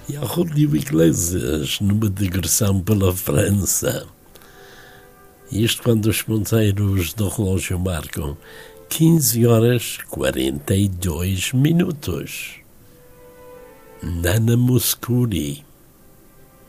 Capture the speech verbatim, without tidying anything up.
e ao Julio Iglesias numa digressão pela França. Isto quando os ponteiros do relógio marcam quinze horas quarenta e dois minutos. Nana Mouskouri.